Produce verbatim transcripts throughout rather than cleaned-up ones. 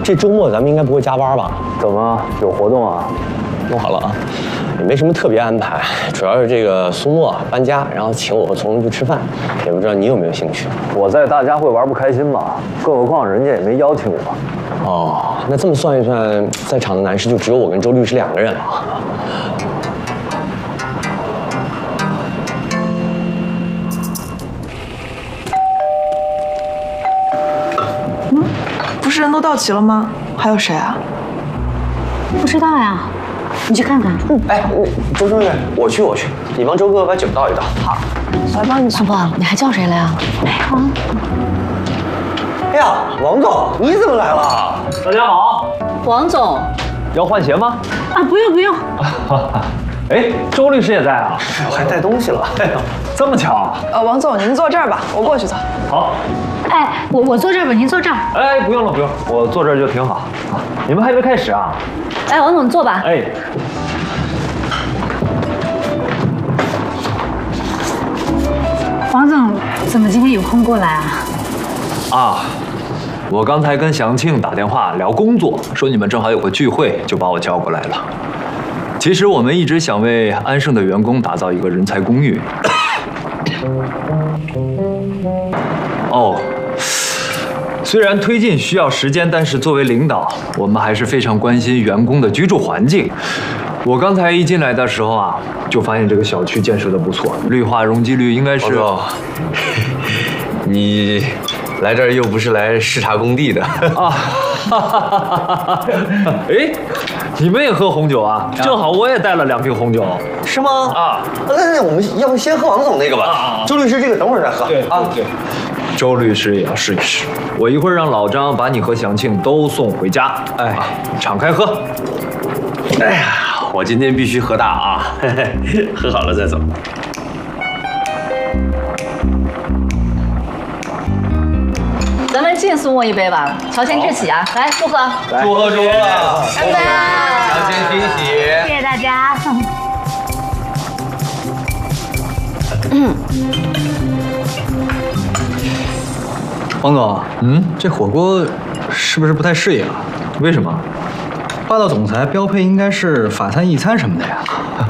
这周末咱们应该不会加班吧？ 怎么有活动啊？ 弄好了啊，也没什么特别安排，主要是这个苏沫搬家，然后请我和从容去吃饭，也不知道你有没有兴趣？ 我在大家会玩不开心嘛，更何况人家也没邀请我。 哦，那这么算一算，在场的男士就只有我跟周律师两个人了。 嗯，不是人都到齐了吗？还有谁啊？ 不知道呀，你去看看。 嗯，哎，周正月，我去，我去，你帮周哥把酒倒一倒。 好，我来帮你。 苏沫，你还叫谁了呀？哎，王。 哎呀，王总，你怎么来了？ 大家好。 王总， 要换鞋吗？ 啊，不用不用。 哎，周律师也在啊， 我还带东西了。哎呀， 这么巧。 呃，王总，您坐这儿吧，我过去坐。 好。 哎，我我坐这儿吧，您坐这儿。 哎，不用了不用，我坐这儿就挺好。啊，你们还没开始啊？ 哎，王总坐吧。 哎。 王总，怎么今天有空过来啊？ 啊，我刚才跟祥庆打电话聊工作，说你们正好有个聚会，就把我叫过来了。其实我们一直想为安盛的员工打造一个人才公寓。哦，虽然推进需要时间，但是作为领导，我们还是非常关心员工的居住环境。我刚才一进来的时候啊，就发现这个小区建设的不错，绿化容积率应该是。 王总，你来这儿又不是来视察工地的啊。哎，你们也喝红酒啊？正好我也带了两瓶红酒。 是吗？ 啊， 那那我们要不先喝王总那个吧？啊，周律师这个等会儿再喝。 对啊， 对。周律师也要试一试。我一会儿让老张把你和祥庆都送回家。哎，敞开喝。 哎呀，我今天必须喝大啊！喝好了再走。 咱们敬苏沫一杯吧，乔迁致喜啊！来，祝贺！ 祝贺祝贺！ 干杯！ 乔迁新喜！ 谢谢大家。 嗯。王总，嗯，这火锅是不是不太适应啊？ 为什么？ 霸道总裁标配应该是法餐、意餐什么的呀。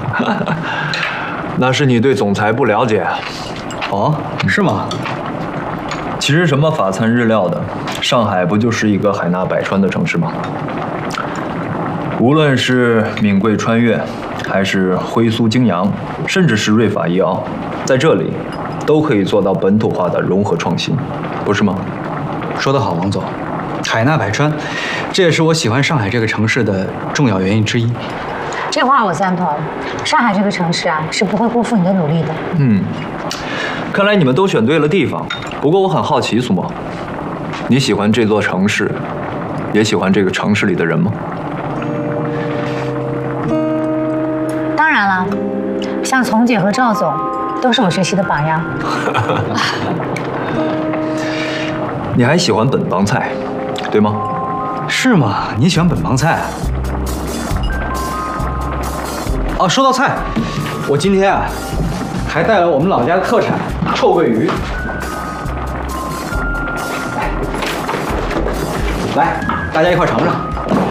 那是你对总裁不了解。 哦，是吗？ 其实什么法餐日料的，上海不就是一个海纳百川的城市吗？无论是闽贵川粤，还是徽苏京扬，甚至是瑞法怡奥，在这里都可以做到本土化的融合创新，不是吗？ 说得好，王总，海纳百川，这也是我喜欢上海这个城市的重要原因之一。 这话我赞同，上海这个城市啊，是不会辜负你的努力的。 嗯，看来你们都选对了地方。不过我很好奇，苏沫，你喜欢这座城市，也喜欢这个城市里的人吗？ 当然了，像丛姐和赵总，都是我学习的榜样。 你还喜欢本帮菜，对吗？ 是吗？你喜欢本帮菜？哦，说到菜，我今天啊，还带了我们老家的特产臭鳜鱼。来，大家一块尝尝。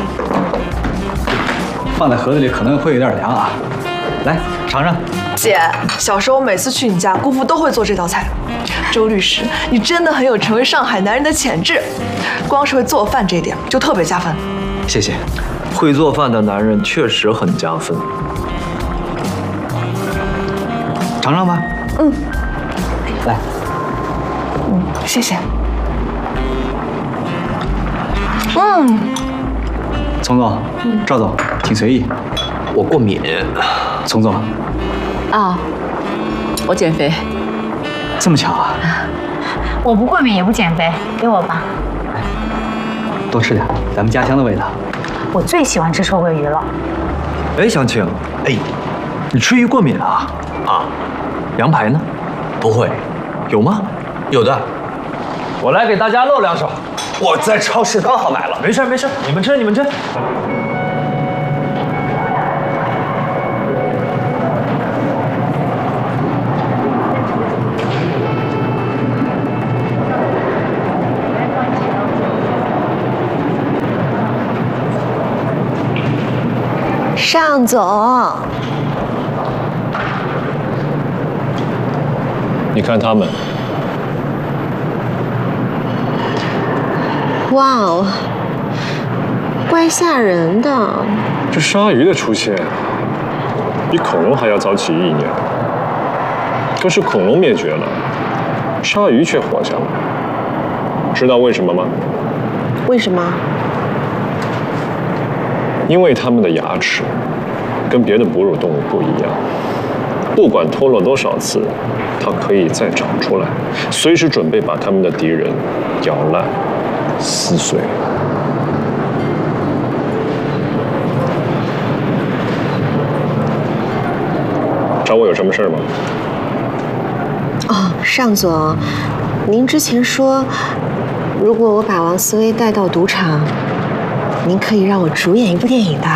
放在盒子里可能会有点凉啊。来，尝尝。 姐，小时候每次去你家，姑父都会做这道菜。周律师，你真的很有成为上海男人的潜质，光是会做饭这一点就特别加分。 谢谢。 会做饭的男人确实很加分。 尝尝吧。 嗯。 来。 嗯，谢谢。嗯。 丛总，赵总，请随意。 我过敏。 丛总。 啊，我减肥。 这么巧啊！ 我不过敏也不减肥，给我吧。 多吃点，咱们家乡的味道。 我最喜欢吃臭鳜鱼了。 哎，祥庆，哎，你吃鱼过敏啊？ 啊， 羊排呢？ 不会。 有吗？ 有的。 我来给大家露两手。 我在超市刚好买了。 没事没事，你们吃你们吃。 尚总， 你看他们， 哇哦，怪吓人的。 这鲨鱼的出现，比恐龙还要早几亿年。可是恐龙灭绝了，鲨鱼却活下来，知道为什么吗？ 为什么？ 因为它们的牙齿跟别的哺乳动物不一样，不管脱落多少次，它可以再长出来，随时准备把它们的敌人咬烂、撕碎。找我有什么事吗？ 哦，尚总，您之前说，如果我把王思薇带到赌场，您可以让我主演一部电影的。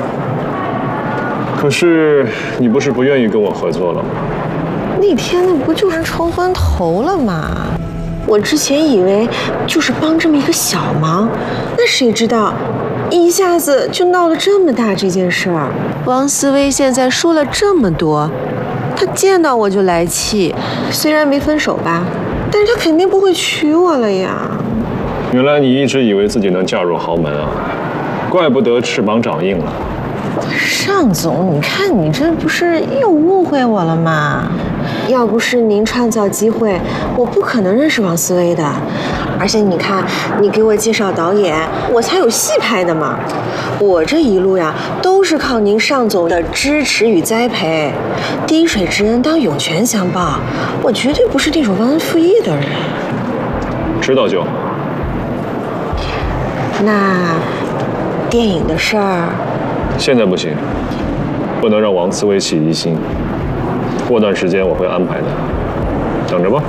可是你不是不愿意跟我合作了吗？ 那天那不就是冲昏头了吗？我之前以为就是帮这么一个小忙，那谁知道，一下子就闹了这么大这件事儿。王思薇现在输了这么多，她见到我就来气，虽然没分手吧，但是她肯定不会娶我了呀。 原来你一直以为自己能嫁入豪门啊，怪不得翅膀长硬了。 尚总，你看你这不是又误会我了吗？要不是您创造机会，我不可能认识王思薇的。而且你看，你给我介绍导演，我才有戏拍的嘛。我这一路呀，都是靠您尚总的支持与栽培，滴水之恩当涌泉相报。我绝对不是那种忘恩负义的人。 知道就好。 那电影的事儿， 现在不行，不能让王思薇起疑心。过段时间我会安排的，等着吧。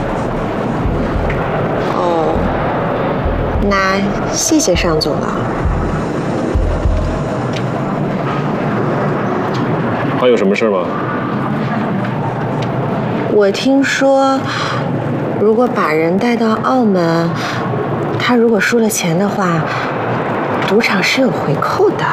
哦，那谢谢尚总了。 还有什么事吗？ 我听说，如果把人带到澳门，他如果输了钱的话，赌场是有回扣的。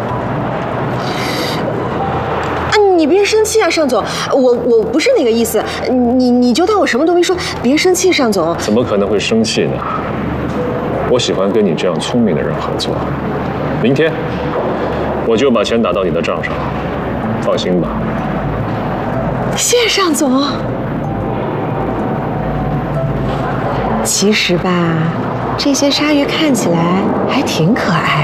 你别生气啊，尚总，我我不是那个意思，你你就当我什么都没说，别生气，尚总。 怎么可能会生气呢？我喜欢跟你这样聪明的人合作。明天我就把钱打到你的账上，放心吧。 谢谢尚总。其实吧，这些鲨鱼看起来还挺可爱。